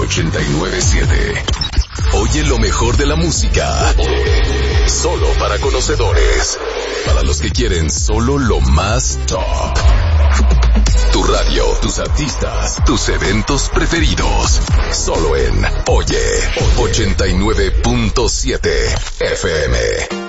89.7. Oye lo mejor de la música. Solo para conocedores. Para los que quieren solo lo más top. Tu radio, tus artistas, tus eventos preferidos. Solo en Oye 89.7 FM.